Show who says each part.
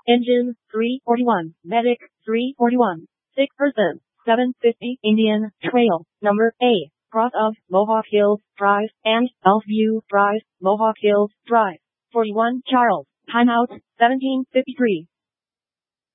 Speaker 1: Engine 341, Medic 341, sick person 750 Indian Trail, number A, cross of Mohawk Hills Drive and Elfview Drive, Mohawk Hills Drive. 41 Charles, timeout 17:53.